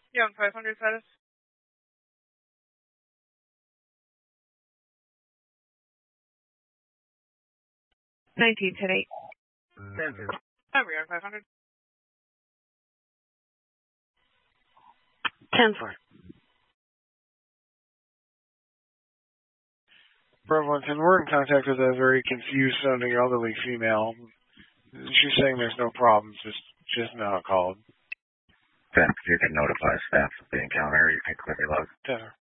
Yeah, on 500 status. 19, 10-8. 10-4. We are on 500. 10-4. Bravo 110, we're in contact with a very confused sounding elderly female. She's saying there's no problems, just not called. Then you can notify staff of the encounter. You can clearly log. 10.